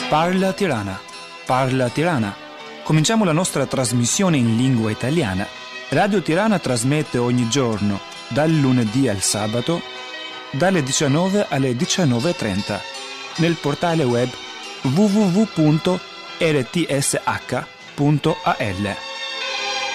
Parla Tirana, parla Tirana. Cominciamo la nostra trasmissione in lingua italiana. Radio Tirana trasmette ogni giorno, dal lunedì al sabato, dalle 19 alle 19:30, nel portale web www.rtsh.al.